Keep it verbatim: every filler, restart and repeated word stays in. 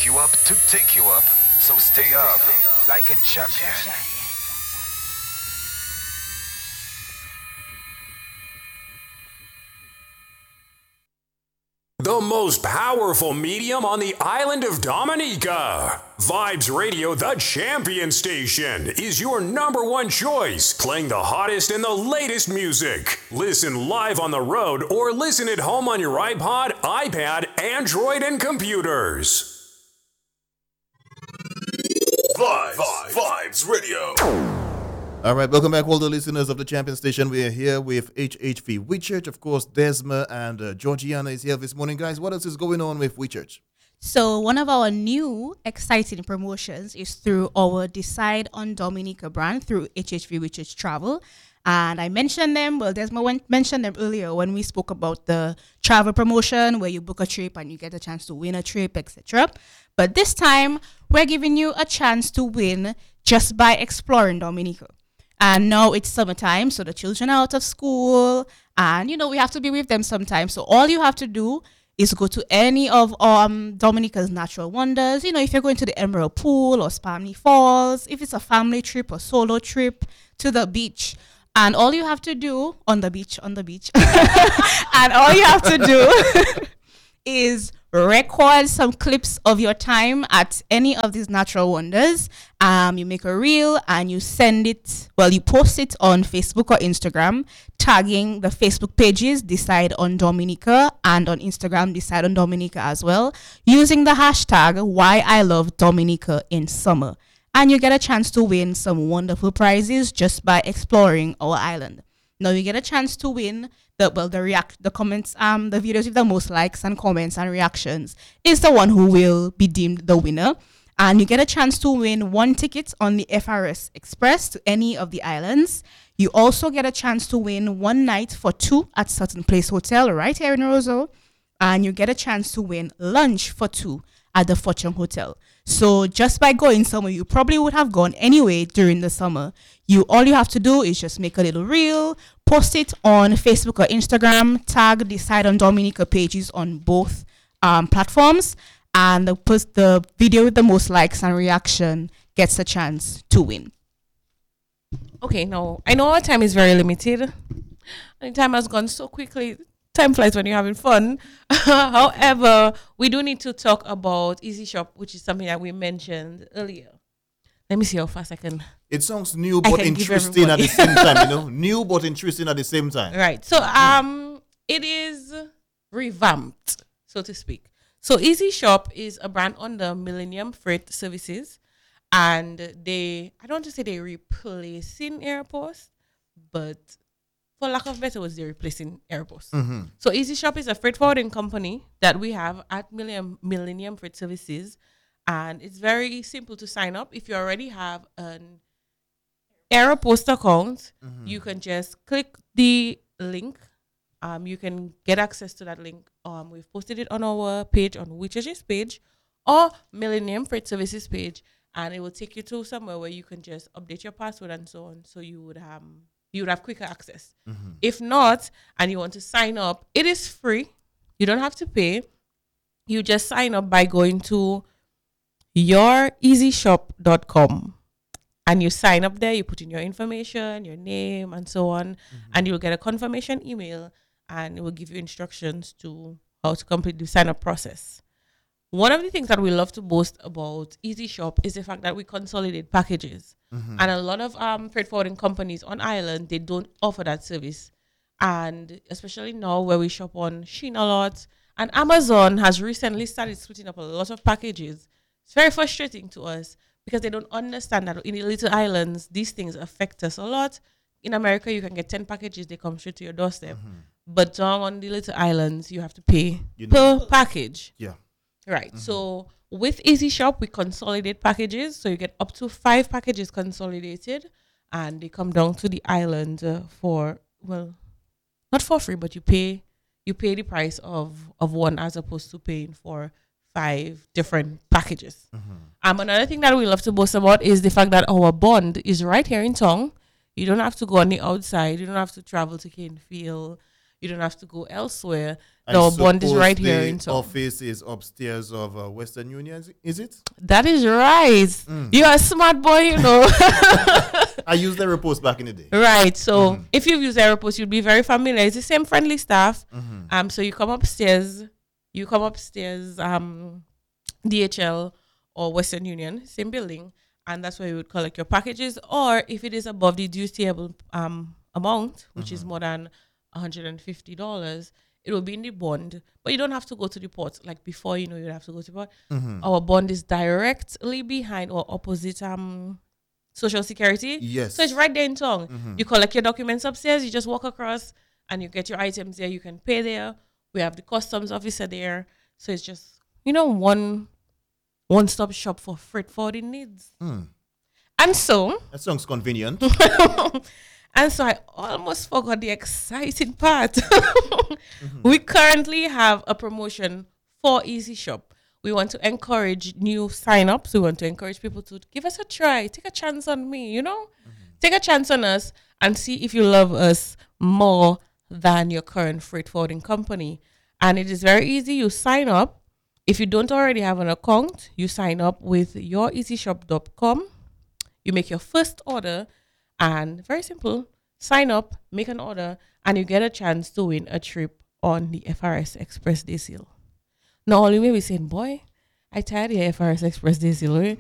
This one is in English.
you up to take you up. So stay up like a champion. The most powerful medium on the island of Dominica. Vibes Radio, the champion station, is your number one choice, playing the hottest and the latest music. Listen live on the road or listen at home on your iPod, iPad, Android, and computers. Vibes, Vibes, Vibes Radio. All right, welcome back, all the listeners of the Champion Station. We are here with H H V Whitchurch, of course, Desma and uh, Georgiana is here this morning. Guys, what else is going on with Whitchurch? So one of our new exciting promotions is through our Decide on Dominica brand through H H V Whitchurch Travel. And I mentioned them, well, Desma went, mentioned them earlier when we spoke about the travel promotion where you book a trip and you get a chance to win a trip, et cetera. But this time, we're giving you a chance to win just by exploring Dominica. And now it's summertime, so the children are out of school, and, you know, we have to be with them sometimes. So all you have to do is go to any of um Dominica's natural wonders. You know, if you're going to the Emerald Pool or Spamney Falls, if it's a family trip or solo trip to the beach. And all you have to do on the beach, on the beach, and all you have to do is record some clips of your time at any of these natural wonders. Um, you make a reel and you send it, well, you post it on Facebook or Instagram, tagging the Facebook pages Decide on Dominica and on Instagram Decide on Dominica as well, using the hashtag Why I Love Dominica in Summer. And you get a chance to win some wonderful prizes just by exploring our island. Now you get a chance to win the well the react the comments um the videos with the most likes and comments and reactions is the one who will be deemed the winner. And you get a chance to win one ticket on the F R S Express to any of the islands. You also get a chance to win one night for two at Certain Place Hotel right here in Roseau. And you get a chance to win lunch for two at the Fortune Hotel. So just by going somewhere you probably would have gone anyway during the summer, you all you have to do is just make a little reel, post it on Facebook or Instagram, tag Decide on Dominica pages on both um, platforms, and the post the video with the most likes and reaction gets a chance to win. Okay, now I know our time is very limited. And time has gone so quickly. Time flies when you're having fun. However, we do need to talk about Easy Shop, which is something that we mentioned earlier. Let me see how fast I can. It sounds new but interesting at the same time, you know? New but interesting at the same time. Right. So um, it is revamped, so to speak. So Easy Shop is a brand under Millennium Freight Services. And they, I don't want to say they're replacing Airpost, but for lack of better words, they're replacing Airpost. Mm-hmm. So Easy Shop is a freight forwarding company that we have at Millennium, Millennium Freight Services. And it's very simple to sign up. If you already have an Aeropost account, mm-hmm. you can just click the link. Um, you can get access to that link. Um, we've posted it on our page, on Whitchurch's page, or Millennium Freight Services page, and it will take you to somewhere where you can just update your password and so on. So you would have you would have quicker access. Mm-hmm. If not, and you want to sign up, it is free. You don't have to pay. You just sign up by going to your easy shop dot com and you sign up there. You put in your information, your name, and so on, mm-hmm. and you'll get a confirmation email, and it will give you instructions to how to complete the sign up process. One of the things that we love to boast about Easy Shop is the fact that we consolidate packages. Mm-hmm. And a lot of um, freight forwarding companies on Ireland, they don't offer that service. And especially now where we shop on Shein a lot, and Amazon has recently started splitting up a lot of packages. It's very frustrating to us because they don't understand that in the little islands, these things affect us a lot. In America, you can get ten packages, they come straight to your doorstep. Mm-hmm. But down on the little islands, you have to pay you know. per package. Yeah. Right. Mm-hmm. So with Easy Shop, we consolidate packages. So you get up to five packages consolidated, and they come down to the island uh, for, well, not for free, but you pay you pay the price of, of one as opposed to paying for five different packages. Mm-hmm. Um, another thing that we love to boast about is the fact that our bond is right here in town. You don't have to go on the outside. You don't have to travel to Canefield. You don't have to go elsewhere. I The bond is suppose right here the in town. office is upstairs of uh, Western Union, is- is it? That is right. Mm. You're a smart boy, you know. I used the repost back in the day. Right. So Mm-hmm. if you've used Aeropost, you'll be very familiar. It's the same friendly staff. Mm-hmm. Um, so you come upstairs, you come upstairs, um, D H L or Western Union, same building, and that's where you would collect your packages. Or if it is above the duty-able um amount, which is more than one hundred fifty dollars, it will be in the bond. But you don't have to go to the port. Like before, you know, you have to go to the port. Mm-hmm. Our bond is directly behind or opposite um Social Security. Yes. So it's right there in town. Mm-hmm. You collect your documents upstairs, you just walk across and you get your items there. You can pay there. We have the customs officer there. So it's just, you know, one one stop shop for freight forwarding needs. Mm. And so That sounds convenient. and so I almost forgot the exciting part. We currently have a promotion for Easy Shop. We want to encourage new sign-ups. We want to encourage people to give us a try. Take a chance on me, you know? Take a chance on us and see if you love us more than your current freight forwarding company. And it is very easy. You sign up. If you don't already have an account, you sign up with your easy shop dot com. You make your first order and very simple, sign up, make an order, and you get a chance to win a trip on the F R S Express Day Sale. Now, only may be saying, boy, I tired of the F R S Express Day Sale.